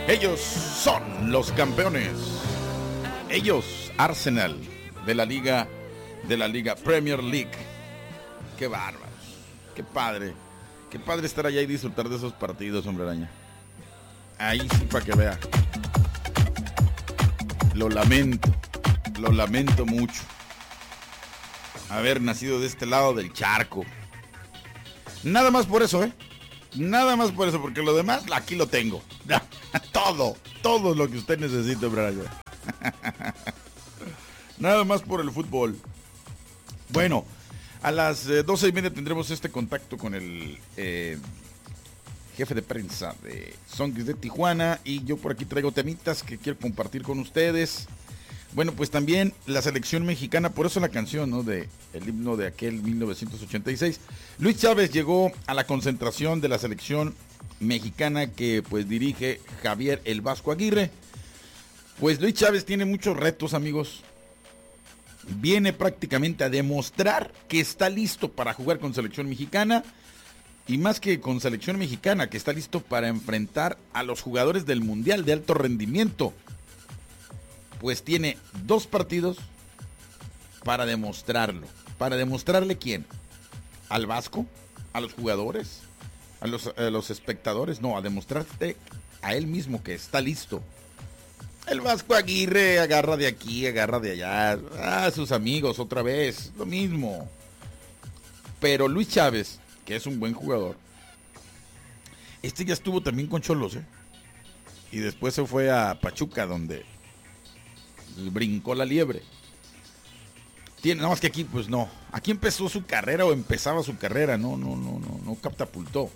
Ellos son los campeones. Ellos, Arsenal, de la Liga Premier League. Qué bárbaros. Qué padre. Qué padre estar allá y disfrutar de esos partidos, hombre araña. Ahí sí, para que vea. Lo lamento mucho. Haber nacido de este lado del charco. Nada más por eso, Nada más por eso, porque lo demás aquí lo tengo. Todo lo que usted necesite, Brian. Nada más por el fútbol. Bueno, a las 12:30 tendremos este contacto con el jefe de prensa de Songs de Tijuana. Y yo por aquí traigo temitas que quiero compartir con ustedes. Bueno, pues también la selección mexicana, por eso la canción, ¿no? De el himno de aquel 1986. Luis Chávez llegó a la concentración de la selección mexicana que pues dirige Javier El Vasco Aguirre. Pues Luis Chávez tiene muchos retos, amigos. Viene prácticamente a demostrar que está listo para jugar con selección mexicana. Y más que con selección mexicana, que está listo para enfrentar a los jugadores del Mundial de alto rendimiento. Pues tiene 2 partidos para demostrarlo. ¿Para demostrarle quién? ¿Al Vasco? ¿A los jugadores? ¿A los espectadores? No, a demostrarte a él mismo que está listo. El Vasco Aguirre agarra de aquí, agarra de allá. A sus amigos otra vez, lo mismo. Pero Luis Chávez, que es un buen jugador, este ya estuvo también con Xolos, y después se fue a Pachuca, donde brincó la liebre. Nada más que aquí, pues no. Aquí empezó su carrera o empezaba su carrera. No catapultó.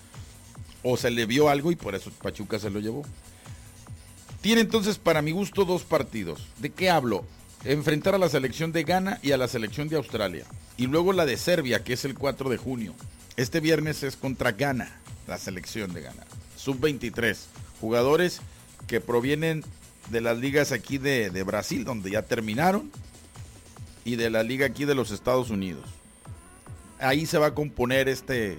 O se le vio algo y por eso Pachuca se lo llevó. Tiene entonces, para mi gusto, 2 partidos. ¿De qué hablo? Enfrentar a la selección de Ghana y a la selección de Australia. Y luego la de Serbia, que es el 4 de junio. Este viernes es contra Ghana, la selección de Ghana. Sub-23. Jugadores que provienen de las ligas aquí de Brasil, donde ya terminaron, y de la liga aquí de los Estados Unidos. Ahí se va a componer este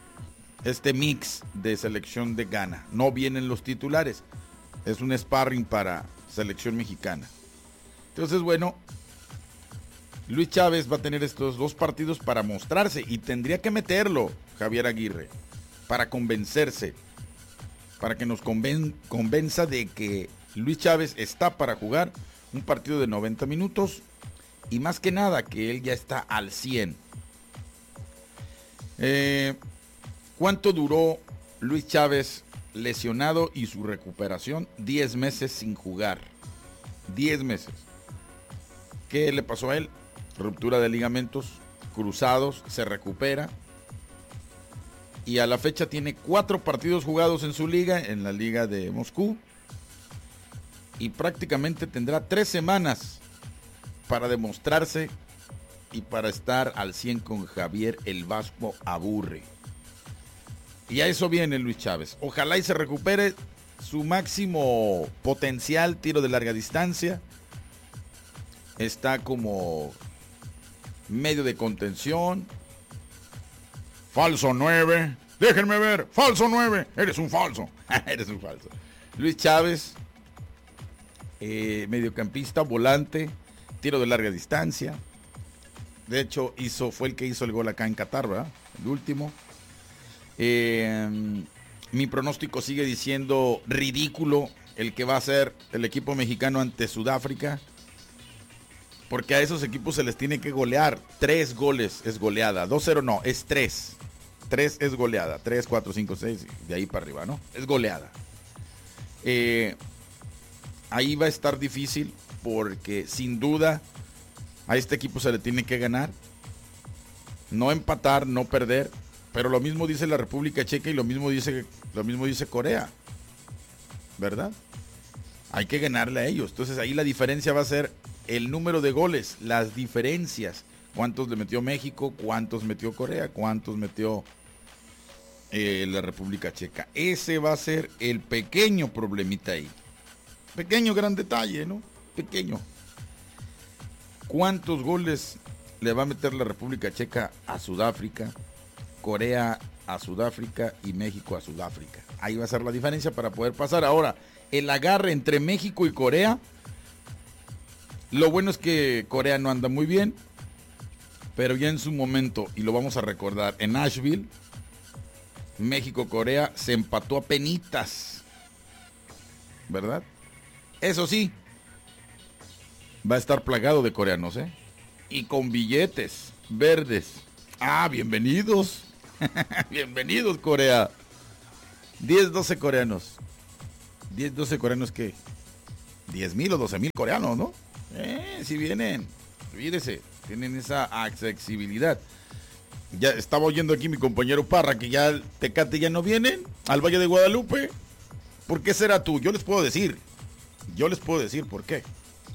mix de selección de Ghana. No vienen los titulares, es un sparring para selección mexicana. Entonces, bueno, Luis Chávez va a tener estos 2 partidos para mostrarse, y tendría que meterlo Javier Aguirre para convencerse, para que nos convenza de que Luis Chávez está para jugar un partido de 90 minutos y más que nada que él ya está al 100. ¿Cuánto duró Luis Chávez lesionado y su recuperación? 10 meses sin jugar. 10 meses. ¿Qué le pasó a él? Ruptura de ligamentos cruzados, se recupera. Y a la fecha tiene 4 partidos jugados en su liga, en la liga de Moscú. Y prácticamente tendrá 3 semanas para demostrarse y para estar al 100 con Javier El Vasco Aguirre. Y a eso viene Luis Chávez. Ojalá y se recupere su máximo potencial, tiro de larga distancia. Está como medio de contención. Falso 9. Déjenme ver. Falso 9. Eres un falso. Eres un falso. Luis Chávez. Mediocampista, volante, tiro de larga distancia. De hecho, fue el que hizo el gol acá en Qatar, ¿verdad? El último. Mi pronóstico sigue diciendo ridículo el que va a ser el equipo mexicano ante Sudáfrica. Porque a esos equipos se les tiene que golear. 3 goles es goleada. 2-0 no, es 3. 3 es goleada. 3, 4, 5, 6, de ahí para arriba, ¿no? Es goleada. Ahí va a estar difícil porque sin duda a este equipo se le tiene que ganar. No empatar, no perder. Pero lo mismo dice la República Checa y lo mismo dice Corea. ¿Verdad? Hay que ganarle a ellos. Entonces ahí la diferencia va a ser el número de goles, las diferencias. ¿Cuántos le metió México? ¿Cuántos metió Corea? ¿Cuántos metió la República Checa? Ese va a ser el pequeño problemita ahí. Pequeño gran detalle, ¿no? Pequeño. ¿Cuántos goles le va a meter la República Checa a Sudáfrica? Corea a Sudáfrica y México a Sudáfrica. Ahí va a ser la diferencia para poder pasar. Ahora, el agarre entre México y Corea. Lo bueno es que Corea no anda muy bien, pero ya en su momento, y lo vamos a recordar, en Nashville, México-Corea se empató a penitas, ¿verdad? Eso sí, va a estar plagado de coreanos, ¿eh? Y con billetes verdes. Ah, bienvenidos. Bienvenidos, Corea. 10, 12 coreanos. 10, 12 coreanos, ¿qué? 10,000 o 12,000 coreanos, ¿no? Si vienen, olvídese, tienen esa accesibilidad. Ya estaba oyendo aquí mi compañero Parra que ya Tecate ya no vienen al Valle de Guadalupe. ¿Por qué será tú? Yo les puedo decir por qué.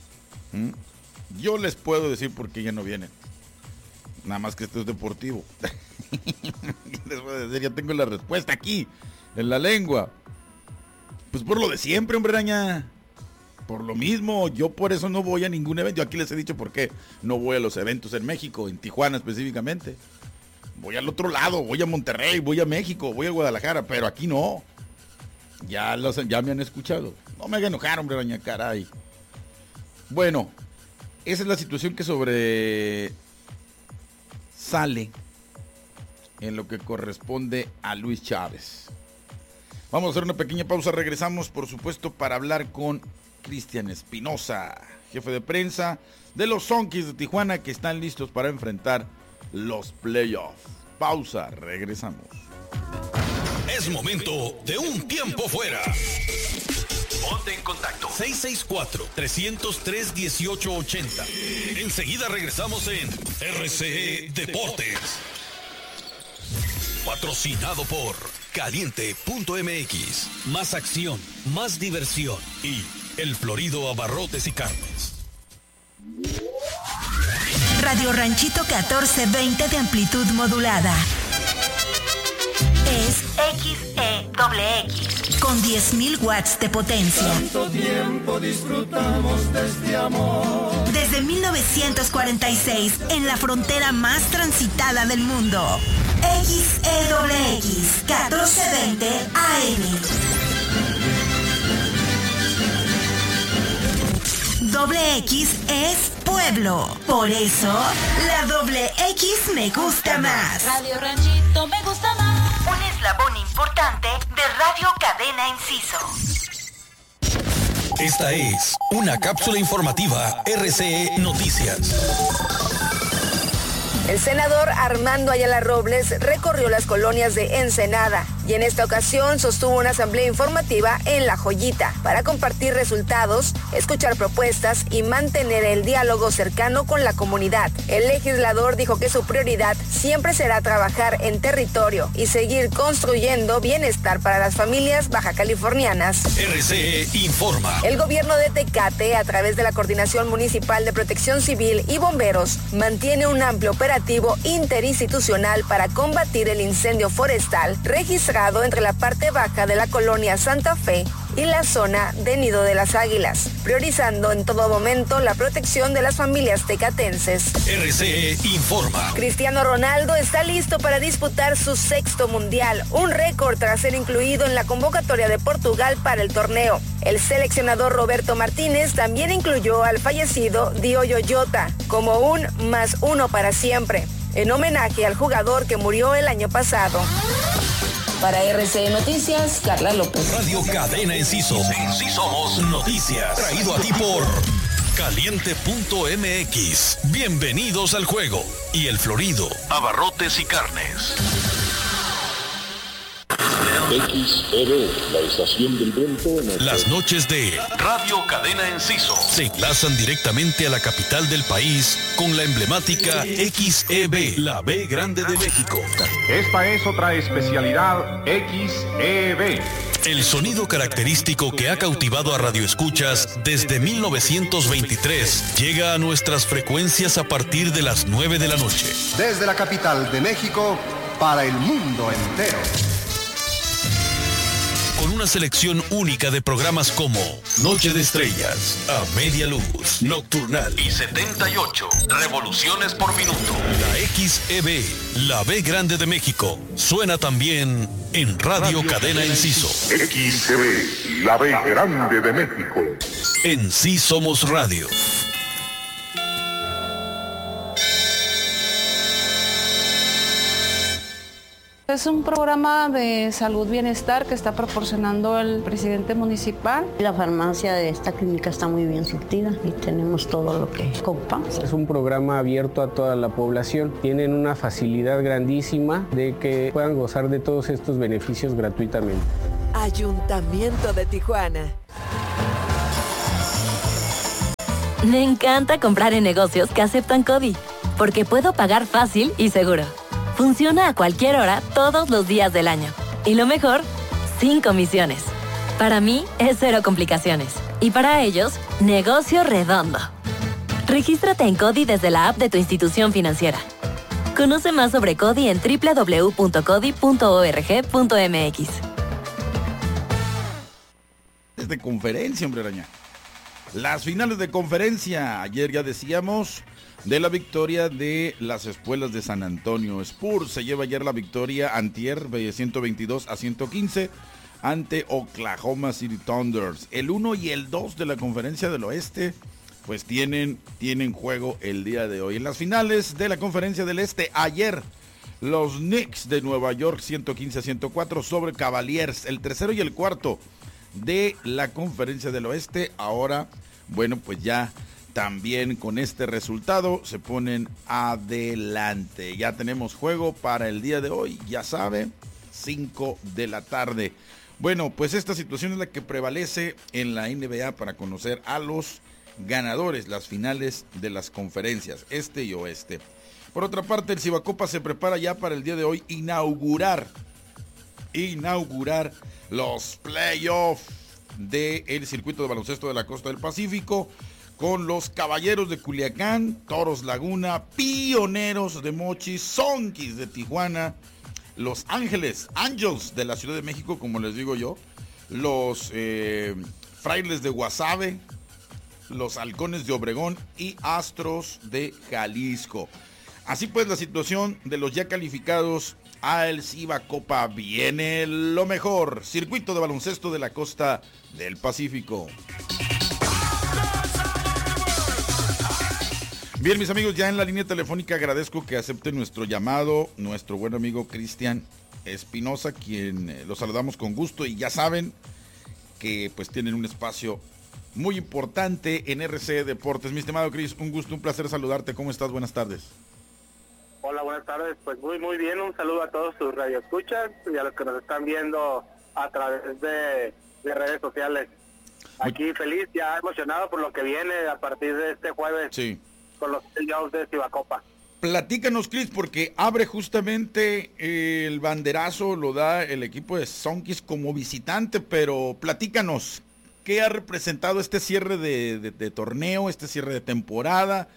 Yo les puedo decir por qué ya no vienen. Nada más que esto es deportivo. Les voy a decir, ya tengo la respuesta aquí, en la lengua. Pues por lo de siempre, hombre araña. Por lo mismo, yo por eso no voy a ningún evento. Yo aquí les he dicho por qué no voy a los eventos en México, en Tijuana específicamente. Voy al otro lado, voy a Monterrey, voy a México, voy a Guadalajara, pero aquí no. Ya me han escuchado. No me hagan enojar, hombre araña, caray. Bueno, esa es la situación que sale en lo que corresponde a Luis Chávez. Vamos a hacer una pequeña pausa, regresamos por supuesto para hablar con Cristian Espinosa, jefe de prensa de los Zonkis de Tijuana, que están listos para enfrentar los playoffs. Pausa, regresamos. Es momento de un tiempo fuera. Ponte en contacto 664-303-1880. Enseguida regresamos en RCE Deportes. Patrocinado por Caliente.mx. Más acción, más diversión y El Florido Abarrotes y Carnes. Radio Ranchito 1420 de amplitud modulada. Es XEXX con 10,000 watts de potencia. Tanto tiempo disfrutamos de este amor. Desde 1946, en la frontera más transitada del mundo. XEXX 1420 AM. Doble X es pueblo. Por eso, la doble X me gusta más. Radio Ranchito me gusta más. Un eslabón importante de Radio Cadena Inciso. Esta es una cápsula informativa RCE Noticias. El senador Armando Ayala Robles recorrió las colonias de Ensenada y en esta ocasión sostuvo una asamblea informativa en La Joyita para compartir resultados, escuchar propuestas y mantener el diálogo cercano con la comunidad. El legislador dijo que su prioridad siempre será trabajar en territorio y seguir construyendo bienestar para las familias bajacalifornianas. RCE informa. El gobierno de Tecate, a través de la Coordinación Municipal de Protección Civil y Bomberos, mantiene un amplio operativo interinstitucional para combatir el incendio forestal registrado entre la parte baja de la colonia Santa Fe y la zona de Nido de las Águilas, priorizando en todo momento la protección de las familias tecatenses. RCE informa. Cristiano Ronaldo está listo para disputar su 6º mundial, un récord tras ser incluido en la convocatoria de Portugal para el torneo. El seleccionador Roberto Martínez también incluyó al fallecido Diogo Jota como un +1 para siempre, en homenaje al jugador que murió el año pasado. Para RCE Noticias, Carla López. Radio Cadena Enciso. Sí somos noticias. Traído a ti por Caliente.mx. Bienvenidos al juego. Y El Florido, Abarrotes y Carnes. XEB, la estación del viento. Las noches de Radio Cadena Enciso se enlazan directamente a la capital del país con la emblemática XEB, la B grande de México. Esta es otra especialidad XEB. El sonido característico que ha cautivado a radioescuchas desde 1923 llega a nuestras frecuencias a partir de las 9 de la noche. Desde la capital de México para el mundo entero. Con una selección única de programas como Noche de Estrellas, A Media Luz, Nocturnal y 78 revoluciones por minuto. La XEB, la B Grande de México, suena también en Radio Cadena Enciso. XCB, la B Grande de México. En Sí Somos Radio. Es un programa de salud bienestar que está proporcionando el presidente municipal. La farmacia de esta clínica está muy bien surtida y tenemos todo lo que ocupamos. Es un programa abierto a toda la población. Tienen una facilidad grandísima de que puedan gozar de todos estos beneficios gratuitamente. Ayuntamiento de Tijuana. Me encanta comprar en negocios que aceptan CODI, porque puedo pagar fácil y seguro. Funciona a cualquier hora, todos los días del año. Y lo mejor, sin comisiones. Para mí, es cero complicaciones. Y para ellos, negocio redondo. Regístrate en CODI desde la app de tu institución financiera. Conoce más sobre CODI en www.codi.org.mx. Es de conferencia, hombre araña. Las finales de conferencia. Ayer ya decíamos de la victoria de las Espuelas de San Antonio Spurs. Se lleva ayer la victoria antier, 122-115 ante Oklahoma City Thunders. El 1 y el 2 de la conferencia del oeste pues tienen juego el día de hoy. En las finales de la conferencia del este, ayer los Knicks de Nueva York 115-104 sobre Cavaliers. El tercero y el cuarto de la conferencia del oeste. Ahora, bueno, pues ya también con este resultado se ponen adelante. Ya tenemos juego para el día de hoy, ya sabe, 5 de la tarde. Bueno, pues esta situación es la que prevalece en la NBA para conocer a los ganadores, las finales de las conferencias, este y oeste. Por otra parte, el Cibacopa se prepara ya para el día de hoy inaugurar los playoffs del circuito de baloncesto de la Costa del Pacífico, con los Caballeros de Culiacán, Toros Laguna, Pioneros de Mochis, Zonkis de Tijuana, Los Ángeles, Angels de la Ciudad de México, como les digo yo, los Frailes de Guasave, los Halcones de Obregón y Astros de Jalisco. Así pues, la situación de los ya calificados al Cibacopa. Viene lo mejor, circuito de baloncesto de la Costa del Pacífico. Bien, mis amigos, ya en la línea telefónica agradezco que acepten nuestro llamado, nuestro buen amigo Cristian Espinosa, quien lo saludamos con gusto, y ya saben que pues tienen un espacio muy importante en RC Deportes. Mi estimado Cris, un gusto, un placer saludarte. ¿Cómo estás? Buenas tardes. Hola, buenas tardes. Pues muy bien. Un saludo a todos sus radioescuchas y a los que nos están viendo a través de redes sociales. Aquí feliz, ya emocionado por lo que viene a partir de este jueves. Sí. Con los playoffs de Cibacopa. Platícanos, Cris, porque abre justamente el banderazo, lo da el equipo de Zonkis como visitante, pero platícanos, ¿qué ha representado este cierre de torneo, este cierre de temporada?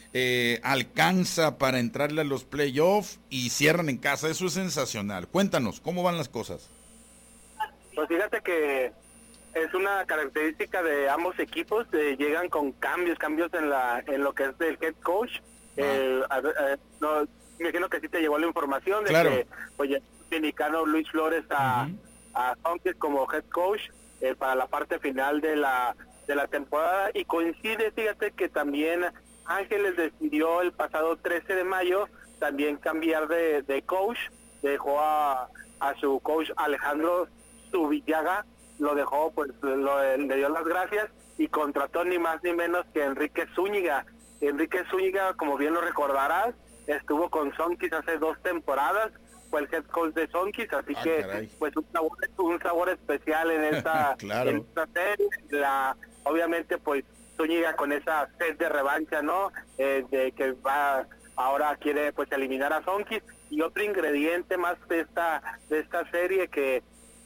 ¿Alcanza para entrarle a los playoffs y cierran en casa? Eso es sensacional. Cuéntanos, ¿cómo van las cosas? Pues fíjate que es una característica de ambos equipos, llegan con cambios en lo que es el head coach. No, me imagino que sí te llegó la información de claro. Que pues, el dominicano Luis Flores a Zonkis como head coach para la parte final de la temporada, y coincide, fíjate que también Ángeles decidió el pasado 13 de mayo también cambiar de coach, dejó a su coach Alejandro Zubillaga, lo dejó, pues le dio las gracias y contrató ni más ni menos que Enrique Zúñiga. Enrique Zúñiga, como bien lo recordarás, estuvo con Zonkis hace 2 temporadas, fue el head coach de Zonkis, así que caray. Pues un sabor especial en esta, claro. En esta serie. Obviamente pues Zúñiga con esa sed de revancha, ¿no? De que ahora quiere pues eliminar a Zonkis. Y otro ingrediente más de esta serie que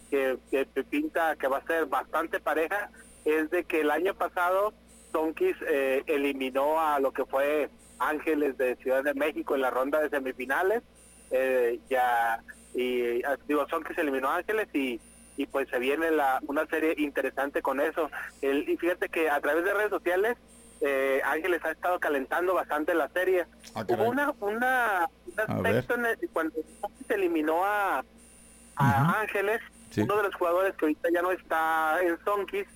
pinta que va a ser bastante pareja es de que el año pasado Zonkis eliminó a lo que fue Ángeles de Ciudad de México en la ronda de semifinales. Zonkis eliminó a Ángeles y y pues se viene una serie interesante con eso. Y fíjate que a través de redes sociales Ángeles ha estado calentando bastante la serie. Hubo un aspecto cuando se eliminó a Ángeles, uno de los jugadores que ahorita ya no está en Zonkis,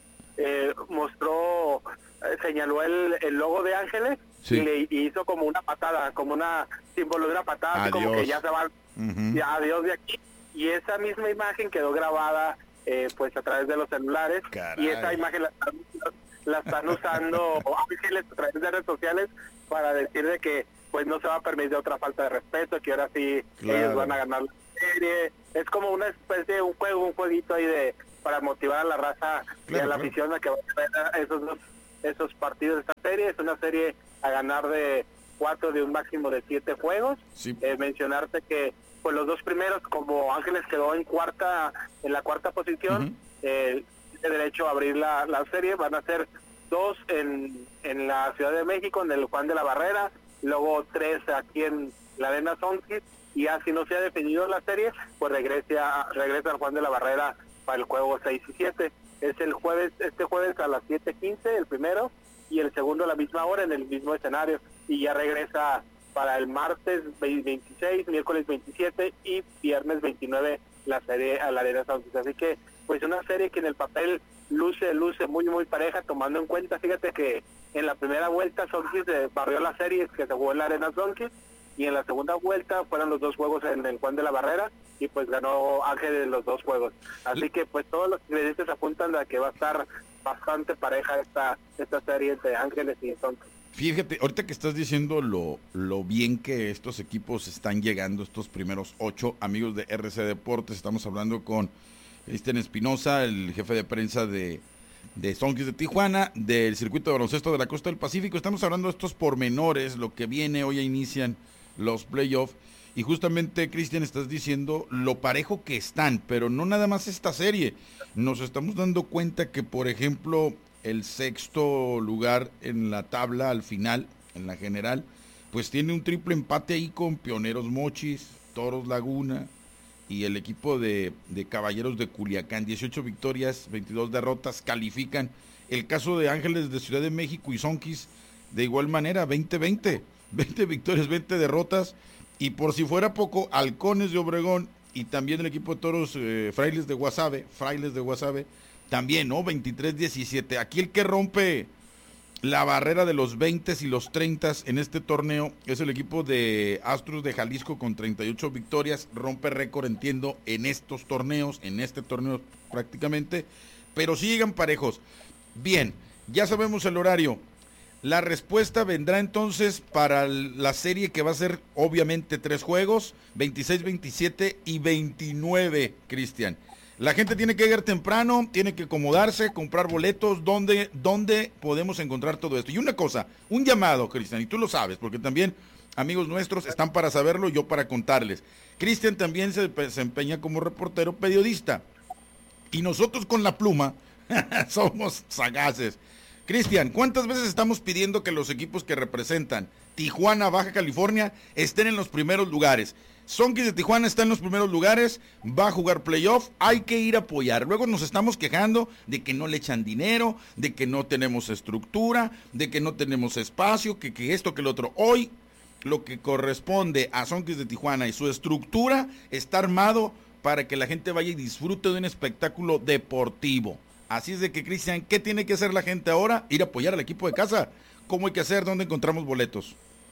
señaló el logo de Ángeles y le hizo como una patada, como una símbolo de una patada, así como que ya se van, ya adiós de aquí. Y esa misma imagen quedó grabada pues a través de los celulares. Caray. Y esa imagen la están usando Ángeles a través de redes sociales para decir de que pues no se va a permitir otra falta de respeto, que ahora sí ellos van a ganar la serie. Es como una especie de un jueguito ahí para motivar a la raza y a la afición a que vaya a esos partidos de esta serie. Es una serie a ganar de 4 de un máximo de 7 juegos. Mencionarte que pues los dos primeros, como Ángeles quedó en la cuarta posición, tiene derecho a abrir la serie. Van a ser 2 en la Ciudad de México, en el Juan de la Barrera, luego 3 aquí en la Arena Zonkis, y ya si no se ha definido la serie, pues regresa al Juan de la Barrera para el juego 6 y 7. Es este jueves a las 7:15 el primero, y el segundo a la misma hora en el mismo escenario, y ya regresa para el martes 26, miércoles 27 y viernes 29 la serie a la Arena Zonkis. Así que pues una serie que en el papel luce muy muy pareja, tomando en cuenta, fíjate que en la primera vuelta Zonkis barrió la serie que se jugó en la Arena Zonkis, y en la segunda vuelta fueron los 2 juegos en el Juan de la Barrera, y pues ganó Ángeles los 2 juegos. Así que pues todos los ingredientes apuntan a que va a estar bastante pareja esta serie entre Ángeles y Zonkis. Fíjate, ahorita que estás diciendo lo bien que estos equipos están llegando, estos primeros 8 amigos de RC Deportes, estamos hablando con Cristian Espinosa, el jefe de prensa de Zonkis de Tijuana, del circuito de baloncesto de la Costa del Pacífico. Estamos hablando de estos pormenores, lo que viene, hoy ya inician los playoffs, y justamente, Cristian, estás diciendo lo parejo que están, pero no nada más esta serie. Nos estamos dando cuenta que, por ejemplo, el 6º lugar en la tabla al final, en la general, pues tiene un triple empate ahí con Pioneros Mochis, Toros Laguna y el equipo de Caballeros de Culiacán. 18 victorias, 22 derrotas, califican. El caso de Ángeles de Ciudad de México y Zonkis, de igual manera, 20 victorias, 20 derrotas. Y por si fuera poco, Halcones de Obregón y también el equipo de Toros Frailes de Guasave, también, ¿no? 23-17. Aquí el que rompe la barrera de los 20 y los 30 en este torneo es el equipo de Astros de Jalisco con 38 victorias. Rompe récord, entiendo, en este torneo prácticamente, pero sí llegan parejos. Bien, ya sabemos el horario. La respuesta vendrá entonces para la serie que va a ser obviamente 3 juegos, 26, 27 y 29, Cristian. La gente tiene que llegar temprano, tiene que acomodarse, comprar boletos. ¿Dónde podemos encontrar todo esto? Y una cosa, un llamado, Cristian, y tú lo sabes, porque también amigos nuestros están para saberlo, yo para contarles. Cristian también se desempeña como reportero periodista, y nosotros con la pluma somos sagaces. Cristian, ¿cuántas veces estamos pidiendo que los equipos que representan Tijuana, Baja California, estén en los primeros lugares? Zonkis de Tijuana está en los primeros lugares, va a jugar playoff, hay que ir a apoyar. Luego nos estamos quejando de que no le echan dinero, de que no tenemos estructura, de que no tenemos espacio, que esto, que lo otro. Hoy lo que corresponde a Zonkis de Tijuana y su estructura está armado para que la gente vaya y disfrute de un espectáculo deportivo. Así es de que, Cristian, ¿qué tiene que hacer la gente ahora? Ir a apoyar al equipo de casa. ¿Cómo hay que hacer? ¿Dónde encontramos boletos?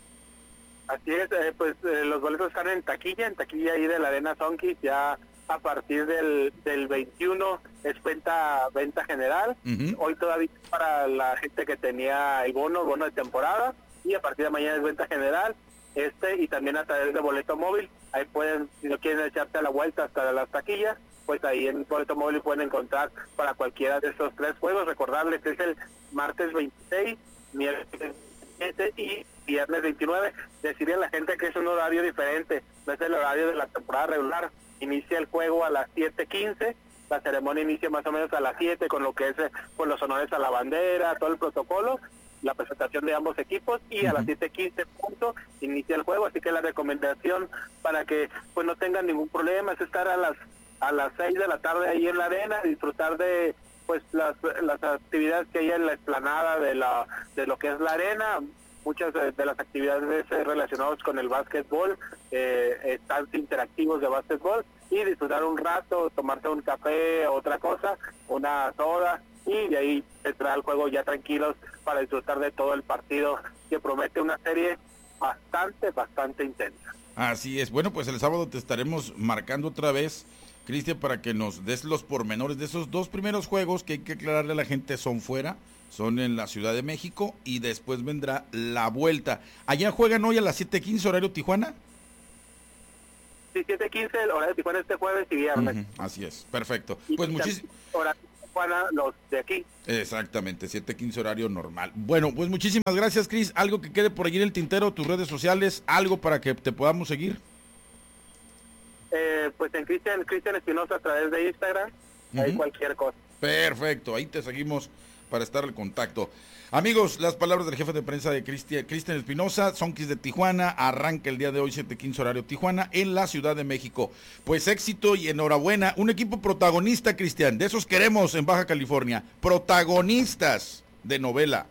Así es, los boletos están en taquilla ahí de la Arena Zonkis. Ya a partir del 21 es venta general. Hoy todavía para la gente que tenía el bono de temporada, y a partir de mañana es venta general. Y también a través de boleto móvil, ahí pueden, si no quieren echarse a la vuelta hasta las taquillas, pues ahí en boleto móvil pueden encontrar para cualquiera de esos 3 juegos. Recordarles que es el martes 26, miércoles 27 y viernes 29. Decirle a la gente que es un horario diferente, no es el horario de la temporada regular. Inicia el juego a las 7:15, la ceremonia inicia más o menos a las 7, con lo que es pues los honores a la bandera, todo el protocolo, la presentación de ambos equipos, y a las 7:15 inicia el juego. Así que la recomendación para que pues no tengan ningún problema es estar a las a las 6 de la tarde ahí en la arena, disfrutar de pues las actividades que hay en la explanada de lo que es la arena. Muchas de las actividades relacionadas con el básquetbol, están interactivos de básquetbol, y disfrutar un rato, tomarte un café, otra cosa, una soda, y de ahí entrar al juego ya tranquilos para disfrutar de todo el partido, que promete una serie bastante intensa. Así es. Bueno, pues el sábado te estaremos marcando otra vez, Cristian, para que nos des los pormenores de esos 2 primeros juegos, que hay que aclararle a la gente, son fuera, son en la Ciudad de México, y después vendrá la vuelta. ¿Allá juegan hoy a las 7:15 horario Tijuana? Sí, 7:15 el horario de Tijuana, este jueves y viernes. Así es, perfecto. Y pues muchísimo. Horario de Tijuana, los de aquí. Exactamente, 7:15 horario normal. Bueno, pues muchísimas gracias, Cris. Algo que quede por allí en el tintero, tus redes sociales, algo para que te podamos seguir. Pues en Cristian Espinosa a través de Instagram, ahí cualquier cosa. Perfecto, ahí te seguimos para estar al contacto. Amigos, las palabras del jefe de prensa de Cristian Espinosa, Sonquis de Tijuana, arranca el día de hoy 7:15 horario Tijuana en la Ciudad de México. Pues éxito y enhorabuena, un equipo protagonista, Cristian, de esos queremos en Baja California, protagonistas de novela.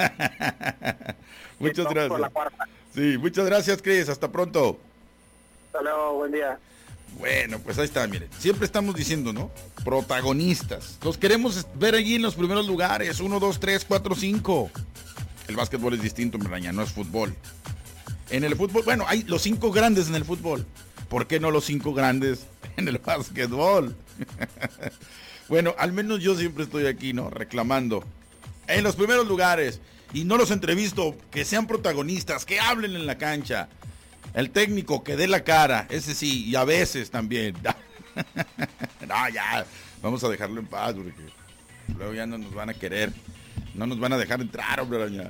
Muchas gracias. Sí, muchas gracias, Cris, hasta pronto. Hasta luego, buen día. Bueno, pues ahí está, miren, siempre estamos diciendo, ¿no? Protagonistas. Los queremos ver allí en los primeros lugares, 1, 2, 3, 4, 5. El básquetbol es distinto, Miraña, no es fútbol. En el fútbol, bueno, hay los 5 grandes en el fútbol. ¿Por qué no los 5 grandes en el básquetbol? Bueno, al menos yo siempre estoy aquí, ¿no? Reclamando. En los primeros lugares. Y no los entrevisto, que sean protagonistas, que hablen en la cancha. El técnico que dé la cara, ese sí, y a veces también. No, ya, vamos a dejarlo en paz, porque luego ya no nos van a querer, no nos van a dejar entrar, hombre, araña.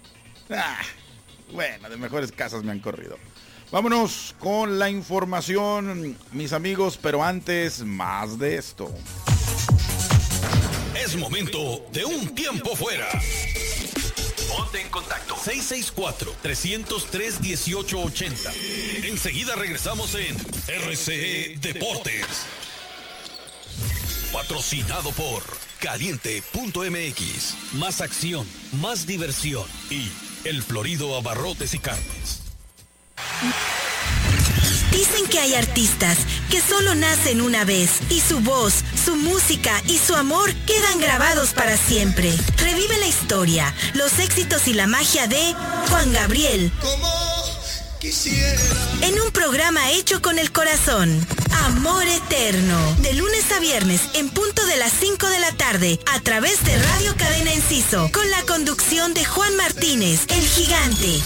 Bueno, de mejores casas me han corrido. Vámonos con la información, mis amigos, pero antes, más de esto. Es momento de un tiempo fuera. Ponte en contacto 664-303-1880. Enseguida regresamos en RCE Deportes. Patrocinado por Caliente.mx. Más acción, más diversión y El Florido Abarrotes y Carnes. Dicen que hay artistas que solo nacen una vez y su voz, su música y su amor quedan grabados para siempre. Revive la historia, los éxitos y la magia de Juan Gabriel. Como quisiera. En un programa hecho con el corazón. Amor Eterno. De lunes a viernes en punto de las 5 de la tarde a través de Radio Cadena Enciso. Con la conducción de Juan Martínez, el gigante.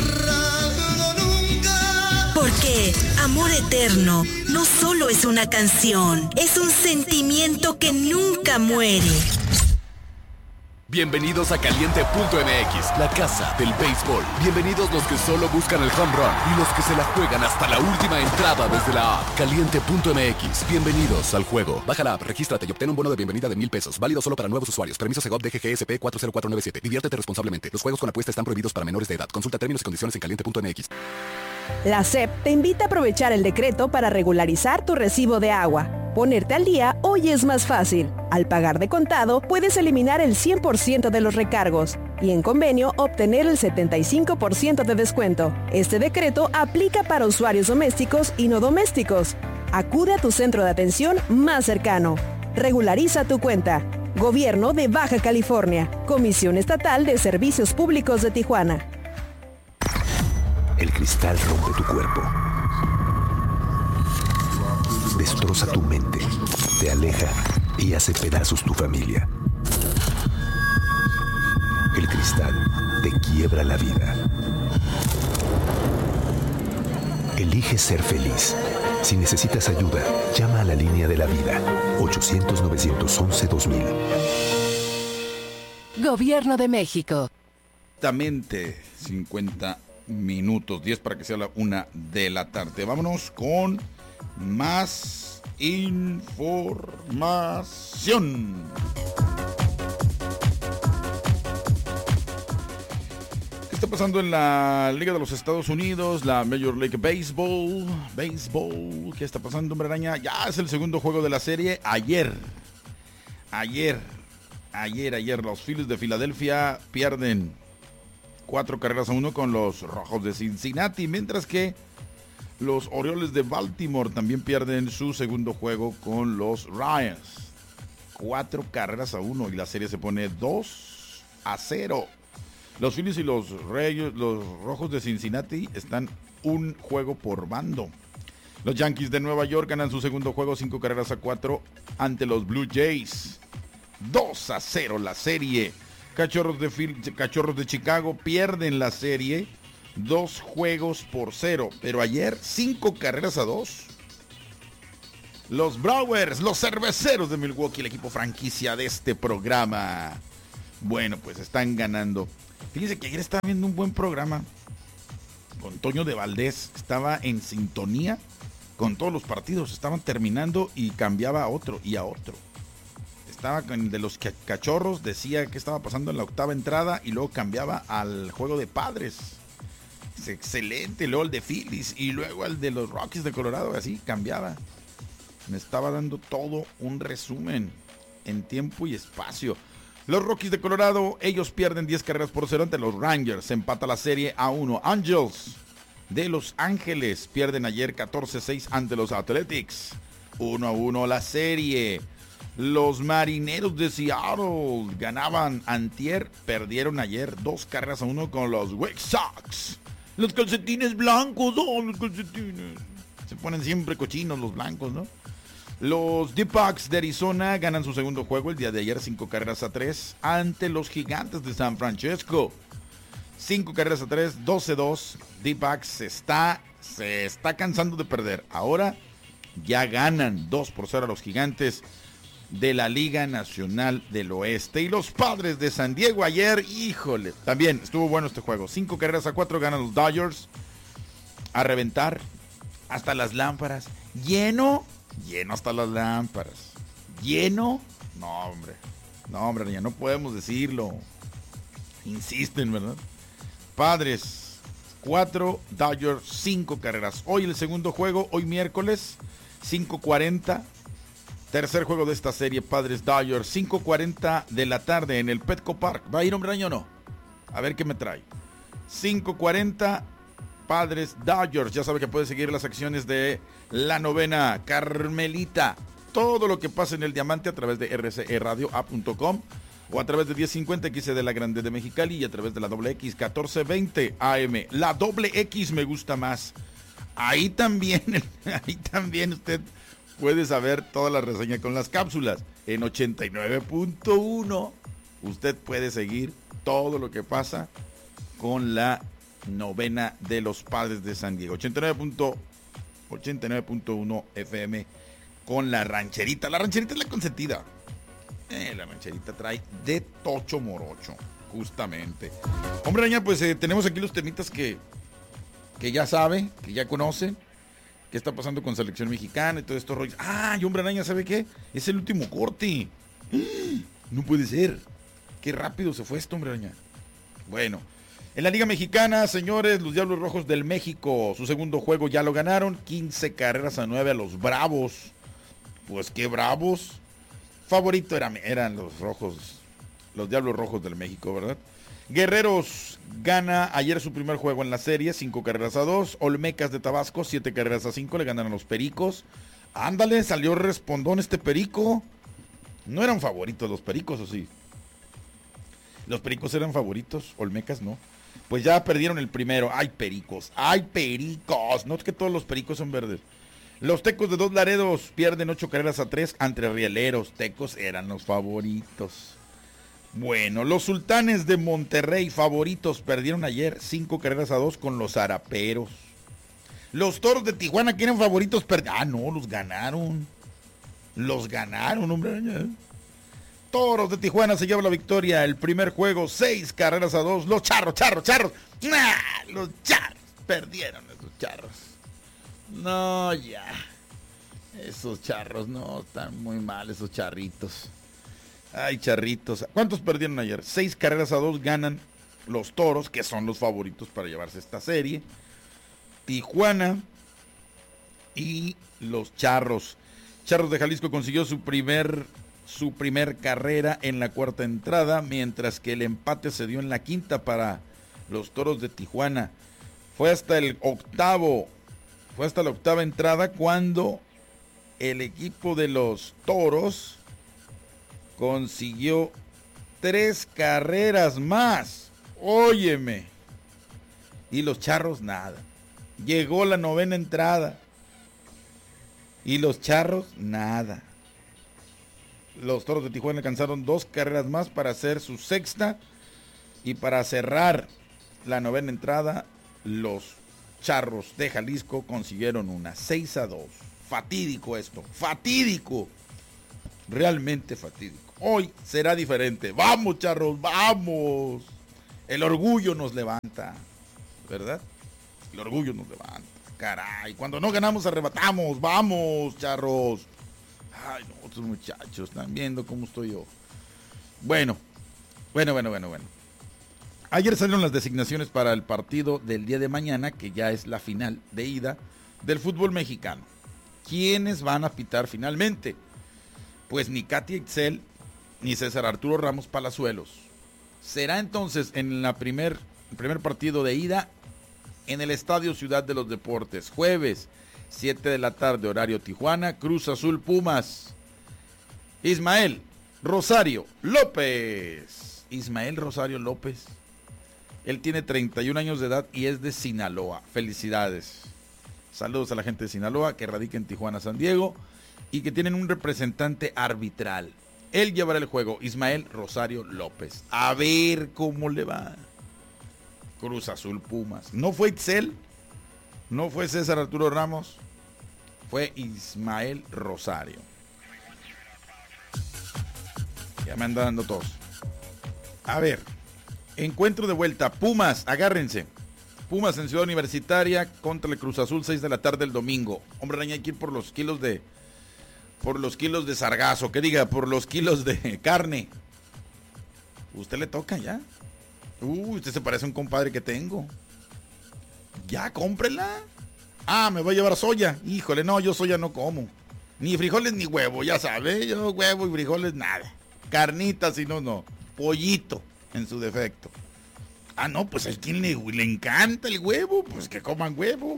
Porque Amor Eterno no solo es una canción, es un sentimiento que nunca muere. Bienvenidos a Caliente.mx, la casa del béisbol. Bienvenidos los que solo buscan el home run y los que se la juegan hasta la última entrada desde la app. Caliente.mx, bienvenidos al juego. Baja la app, regístrate y obtén un bono de bienvenida de $1,000. Válido solo para nuevos usuarios. Permiso Segov DGGSP 40497. Diviértete responsablemente. Los juegos con apuesta están prohibidos para menores de edad. Consulta términos y condiciones en Caliente.mx. La SEP te invita a aprovechar el decreto para regularizar tu recibo de agua. Ponerte al día hoy es más fácil. Al pagar de contado, puedes eliminar el 100% de los recargos y en convenio obtener el 75% de descuento. Este decreto aplica para usuarios domésticos y no domésticos. Acude a tu centro de atención más cercano. Regulariza tu cuenta. Gobierno de Baja California. Comisión Estatal de Servicios Públicos de Tijuana. El cristal rompe tu cuerpo. Destroza tu mente, te aleja y hace pedazos tu familia. El cristal te quiebra la vida. Elige ser feliz. Si necesitas ayuda, llama a la línea de la vida. 800-911-2000. Gobierno de México. Exactamente 50 minutos, 10 para que sea la 1 de la tarde. Vámonos con más información. ¿Qué está pasando en la Liga de los Estados Unidos, la Major League Baseball? ¿Qué está pasando, hombre araña? Ya es el segundo juego de la serie. Ayer, los Phillies de Filadelfia pierden 4-1 con los Rojos de Cincinnati, mientras que los Orioles de Baltimore también pierden su segundo juego con los Ryans. 4-1 y la serie se pone 2-0. Los Phillies y los Rojos de Cincinnati están un juego por bando. Los Yankees de Nueva York ganan su segundo juego 5-4 ante los Blue Jays. 2-0 la serie. Cachorros de Chicago pierden la serie 2-0. Pero ayer 5-2. Los Brewers, los Cerveceros de Milwaukee, el equipo franquicia de este programa. Bueno, pues están ganando. Fíjense que ayer estaba viendo un buen programa con Toño de Valdés. Estaba en sintonía con todos los partidos. Estaban terminando y cambiaba a otro y a otro. Estaba con el de los Cachorros, decía qué estaba pasando en la octava entrada y luego cambiaba al juego de Padres. Es excelente. Luego el de Phillies y luego el de los Rockies de Colorado. Así cambiaba. Me estaba dando todo un resumen en tiempo y espacio. Los Rockies de Colorado, ellos pierden 10-0 ante los Rangers. Se empata la serie a 1. Angels de Los Ángeles pierden ayer 14-6 ante los Athletics. 1-1 la serie. Los Marineros de Seattle ganaban antier, perdieron ayer 2-1 con los White Sox. Los calcetines blancos, los calcetines. Se ponen siempre cochinos los blancos, ¿no? Los D-Backs de Arizona ganan su segundo juego el día de ayer 5-3 ante los Gigantes de San Francisco. 5-3, 12-2. D-Backs se está cansando de perder. Ahora ya ganan 2-0 a los Gigantes de la Liga Nacional del Oeste. Y los Padres de San Diego ayer, híjole, también estuvo bueno este juego. 5-4 ganan los Dodgers. A reventar hasta las lámparas. Lleno hasta las lámparas. Lleno. No, hombre, ya no podemos decirlo. Insisten, ¿verdad? Padres 4, Dodgers 5 carreras. Hoy el segundo juego, hoy miércoles 5:40. Tercer juego de esta serie, Padres Dodgers, 5:40 de la tarde en el Petco Park. ¿Va a ir, hombre araña, o no? A ver qué me trae. 5:40, Padres Dodgers. Ya sabe que puede seguir las acciones de la novena Carmelita. Todo lo que pasa en el Diamante a través de rceradio.com o a través de 1050 XC de la Grande de Mexicali y a través de la doble X 1420 AM. La doble X me gusta más. Ahí también usted puede saber toda la reseña con las cápsulas. En 89.1 usted puede seguir todo lo que pasa con la novena de los Padres de San Diego. 89.1 FM con la rancherita. La rancherita es la consentida. La rancherita trae de tocho morocho, justamente. Hombre araña, pues tenemos aquí los temitas que ya sabe, que ya conoce. ¿Qué está pasando con selección mexicana y todo esto? Ah, y hombre araña, ¿sabe qué? Es el último corte. No puede ser. Qué rápido se fue esto, hombre araña. Bueno, en la Liga Mexicana, señores, los Diablos Rojos del México, su segundo juego ya lo ganaron. 15-9 a los Bravos. Pues qué Bravos. Favorito eran los Rojos, los Diablos Rojos del México, ¿verdad? Guerreros gana ayer su primer juego en la serie, 5-2. Olmecas de Tabasco, 7-5, le ganan a los Pericos. Ándale, salió respondón este Perico. No eran favoritos los Pericos, ¿o sí? Los Pericos eran favoritos, Olmecas no. Pues ya perdieron el primero. ¡Ay, Pericos! No es que todos los Pericos son verdes. Los Tecos de Dos Laredos pierden 8-3 ante Rieleros. Tecos eran los favoritos. Bueno, los Sultanes de Monterrey, favoritos, perdieron ayer 5-2 con los Araperos. Los Toros de Tijuana, que eran favoritos, no, los ganaron. Los ganaron, hombre. Toros de Tijuana se lleva la victoria. El primer juego, 6-2. Los charros. Los charros. Perdieron esos charros. No, ya. Esos charros, no, están muy mal esos charritos. Ay, charritos. ¿Cuántos perdieron ayer? 6-2 ganan los Toros, que son los favoritos para llevarse esta serie, Tijuana y los Charros. Charros de Jalisco consiguió su primer carrera en la cuarta entrada, mientras que el empate se dio en la quinta para los Toros de Tijuana. Fue hasta la octava entrada cuando el equipo de los Toros consiguió 3 carreras más. Óyeme. Y los Charros nada. Llegó la novena entrada. Y los Charros nada. Los Toros de Tijuana alcanzaron 2 carreras más para hacer su sexta. Y para cerrar la novena entrada, los Charros de Jalisco consiguieron una 6-2. Fatídico esto. Fatídico. Realmente fatídico. Hoy será diferente. Vamos, Charros, vamos. El orgullo nos levanta, ¿verdad? El orgullo nos levanta. Caray, cuando no ganamos arrebatamos. Vamos, Charros. Ay, no, otros muchachos están viendo cómo estoy yo. Bueno. Ayer salieron las designaciones para el partido del día de mañana, que ya es la final de ida del fútbol mexicano. ¿Quiénes van a pitar finalmente? Pues ni Katy Excel ni César Arturo Ramos Palazuelos. Será entonces en el primer partido de ida en el Estadio Ciudad de los Deportes, jueves 7 de la tarde, horario Tijuana, Cruz Azul Pumas. Ismael Rosario López. Él tiene 31 años de edad y es de Sinaloa. Felicidades. Saludos a la gente de Sinaloa que radica en Tijuana, San Diego, y que tienen un representante arbitral. Él llevará el juego, Ismael Rosario López. A ver cómo le va. Cruz Azul Pumas. No fue Itzel, no fue César Arturo Ramos, fue Ismael Rosario. Ya me andan dando tos. A ver, encuentro de vuelta. Pumas, agárrense. Pumas en Ciudad Universitaria contra el Cruz Azul, 6 de la tarde el domingo. Hombre, hay que ir por los kilos de sargazo, que diga, por los kilos de carne. Usted le toca ya. Usted se parece a un compadre que tengo. Ya, cómprela. Ah, me voy a llevar soya. Híjole, no, yo soya no como. Ni frijoles ni huevo, ya sabe. Yo huevo y frijoles nada. Carnitas, si no. Pollito, en su defecto. Ah, no, pues a quien le encanta el huevo, pues que coman huevo.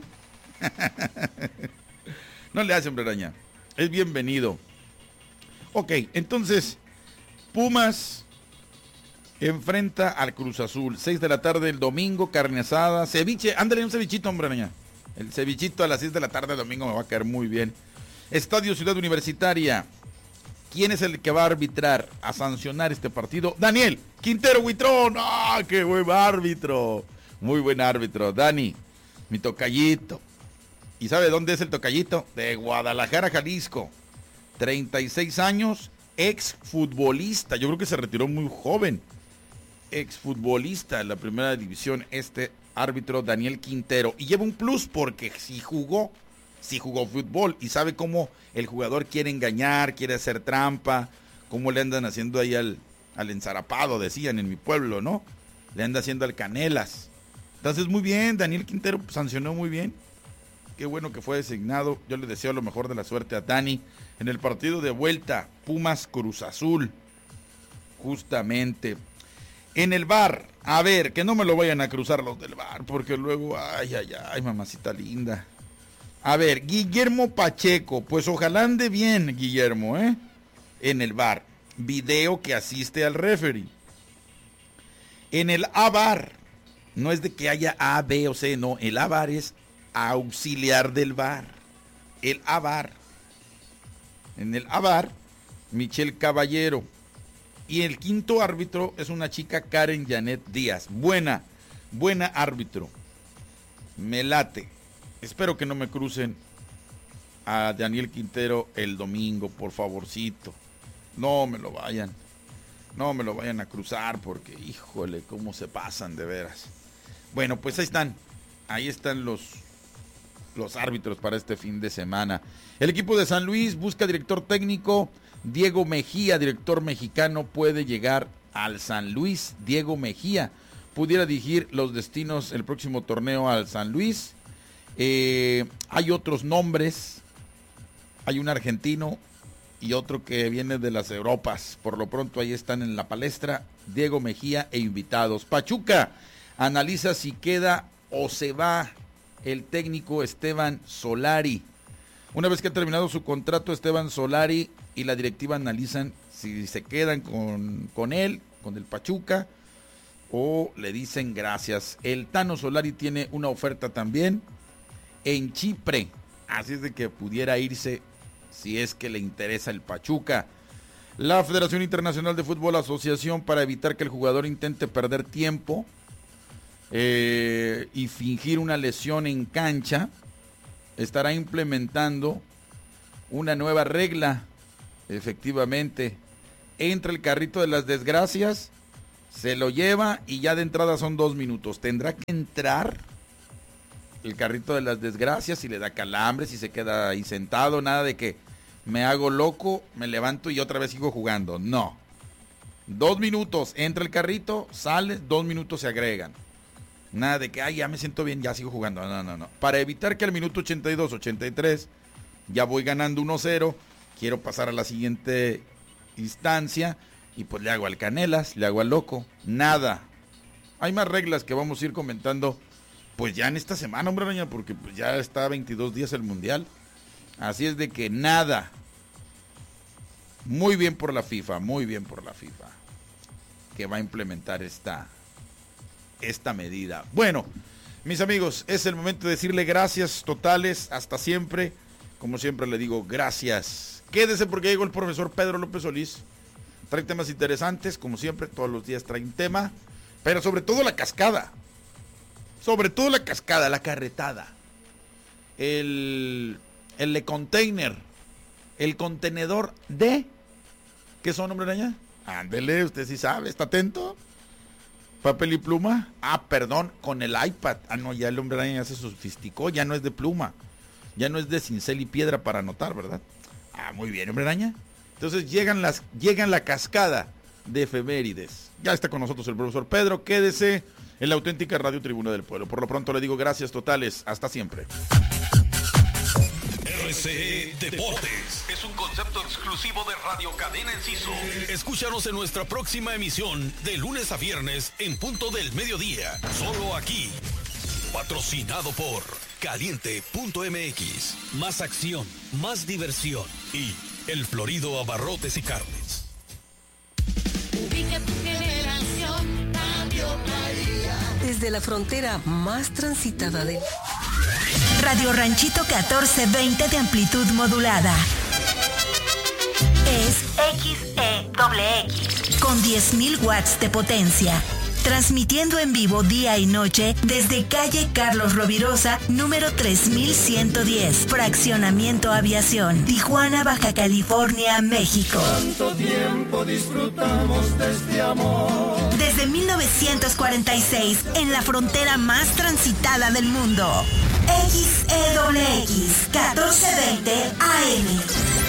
No le hace, hombre araña. Es bienvenido. Ok, entonces, Pumas enfrenta al Cruz Azul, 6 de la tarde el domingo, carne asada, ceviche, ándale un cevichito, hombre araña. El cevichito a las 6 de la tarde el domingo me va a caer muy bien. Estadio Ciudad Universitaria. ¿Quién es el que va a arbitrar, a sancionar este partido? Daniel Quintero Huitrón. ¡Ah, qué buen árbitro! Muy buen árbitro, Dani, mi tocallito. ¿Y sabe dónde es el tocallito? De Guadalajara, Jalisco. 36 años, exfutbolista. Yo creo que se retiró muy joven. Exfutbolista en la primera división, este árbitro Daniel Quintero. Y lleva un plus porque sí jugó fútbol y sabe cómo el jugador quiere engañar, quiere hacer trampa, cómo le andan haciendo ahí al enzarapado, decían en mi pueblo, ¿no? Le anda haciendo al canelas. Entonces, muy bien, Daniel Quintero sancionó muy bien. Qué bueno que fue designado. Yo le deseo lo mejor de la suerte a Dani en el partido de vuelta, Pumas Cruz Azul. Justamente. En el bar, a ver, que no me lo vayan a cruzar los del bar, porque luego, ay, mamacita linda. A ver, Guillermo Pacheco, pues ojalá ande bien, Guillermo, en el bar. Video que asiste al referee. En el A-bar, no es de que haya A, B o C, no, el A-bar es auxiliar del bar. El A-bar. En el A-bar, Michelle Caballero. Y el quinto árbitro es una chica, Karen Janet Díaz. Buena árbitro. Me late. Espero que no me crucen a Daniel Quintero el domingo, por favorcito. No me lo vayan a cruzar porque, híjole, cómo se pasan de veras. Bueno, pues ahí están los árbitros para este fin de semana. El equipo de San Luis busca director técnico. Diego Mejía, director mexicano, puede llegar al San Luis. Diego Mejía pudiera dirigir los destinos el próximo torneo al San Luis. Hay otros nombres, hay un argentino y otro que viene de las Europas. Por lo pronto ahí están en la palestra Diego Mejía e invitados. Pachuca analiza si queda o se va el técnico Esteban Solari. Una vez que ha terminado su contrato, Esteban Solari y la directiva analizan si se quedan con él, con el Pachuca, o le dicen gracias. El Tano Solari tiene una oferta también en Chipre, así es de que pudiera irse si es que le interesa el Pachuca. La Federación Internacional de Fútbol Asociación, para evitar que el jugador intente perder tiempo y fingir una lesión en cancha, estará implementando una nueva regla. Efectivamente, entra el carrito de las desgracias, se lo lleva y ya de entrada son 2 minutos. Tendrá que entrar el carrito de las desgracias, si le da calambres, si se queda ahí sentado, nada de que me hago loco, me levanto y otra vez sigo jugando. No. 2 minutos, entra el carrito, sale, 2 minutos se agregan. Nada de que, ay, ya me siento bien, ya sigo jugando. No. Para evitar que al minuto 82, 83, ya voy ganando 1-0, quiero pasar a la siguiente instancia y pues le hago al canelas, le hago al loco. Nada. Hay más reglas que vamos a ir comentando pues ya en esta semana, hombre araña, porque pues ya está a 22 días el mundial. Así es de que nada. Muy bien por la FIFA, que va a implementar esta medida. Bueno, mis amigos, es el momento de decirle gracias totales, hasta siempre. Como siempre le digo, gracias. Quédese porque llegó el profesor Pedro López Solís. Trae temas interesantes, como siempre, todos los días trae un tema, pero sobre todo la cascada. La carretada. El container, el contenedor de... ¿Qué son, hombre araña? Ándele, usted sí sabe, ¿está atento? ¿Papel y pluma? Perdón, con el iPad. No, ya el hombre araña ya se sofisticó, ya no es de pluma. Ya no es de cincel y piedra para anotar, ¿verdad? Muy bien, hombre araña. Entonces llegan la cascada de efemérides. Ya está con nosotros el profesor Pedro. Quédese en la auténtica Radio Tribuna del Pueblo. Por lo pronto le digo gracias totales. Hasta siempre. RCE Deportes es un concepto exclusivo de Radio Cadena Enciso. Escúchanos en nuestra próxima emisión de lunes a viernes en punto del mediodía. Solo aquí. Patrocinado por Caliente.mx. Más acción, más diversión y El Florido Abarrotes y Carnes. Ubica tu generación, cambio María. Desde la frontera más transitada de Radio Ranchito 1420 de amplitud modulada. Es XEXX con 10.000 watts de potencia. Transmitiendo en vivo día y noche desde calle Carlos Rovirosa, número 3110, Fraccionamiento Aviación, Tijuana, Baja California, México. Tanto tiempo disfrutamos de este amor. Desde 1946, en la frontera más transitada del mundo. XEWX 1420 AM.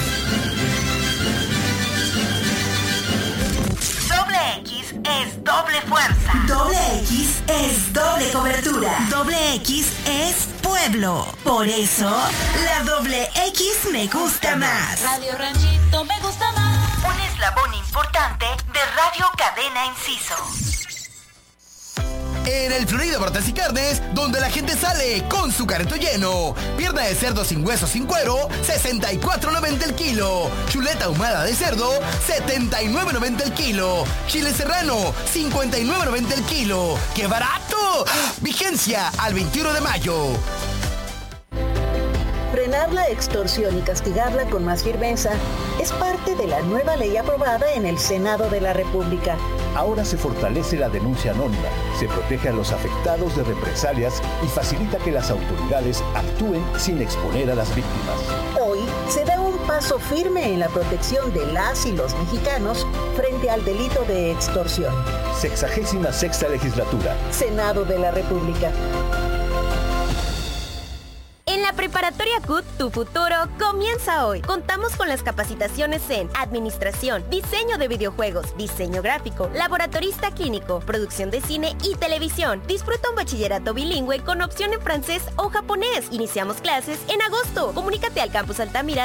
Doble X es doble fuerza. Doble X es doble cobertura. Doble X es pueblo. Por eso, la doble X me gusta más. Radio Ranchito me gusta más. Un eslabón importante de Radio Cadena Enciso. En el Florido Abarrotes y Carnes, donde la gente sale con su carrito lleno. Pierna de cerdo sin hueso, sin cuero, $64.90 el kilo. Chuleta ahumada de cerdo, $79.90 el kilo. Chile serrano, $59.90 el kilo. ¡Qué barato! Vigencia al 21 de mayo. Frenar la extorsión y castigarla con más firmeza es parte de la nueva ley aprobada en el Senado de la República. Ahora se fortalece la denuncia anónima, se protege a los afectados de represalias y facilita que las autoridades actúen sin exponer a las víctimas. Hoy se da un paso firme en la protección de las y los mexicanos frente al delito de extorsión. 66ª Legislatura. Senado de la República. En la Preparatoria CUT, tu futuro comienza hoy. Contamos con las capacitaciones en administración, diseño de videojuegos, diseño gráfico, laboratorista clínico, producción de cine y televisión. Disfruta un bachillerato bilingüe con opción en francés o japonés. Iniciamos clases en agosto. Comunícate al Campus Altamira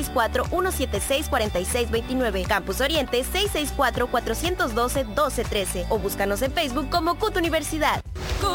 664-176-4629, Campus Oriente 664-412-1213 o búscanos en Facebook como CUT Universidad.